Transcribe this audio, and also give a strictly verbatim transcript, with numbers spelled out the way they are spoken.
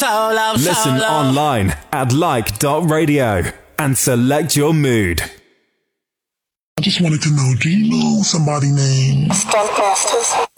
solo, Listen solo. online at like dot radio and select your mood. I just wanted to know, do you know somebody named Stuntcasters?